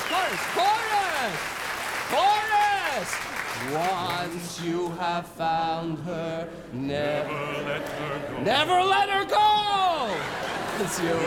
Chorus! Chorus! Once you have found her, never let her go. Never let her go! It's you.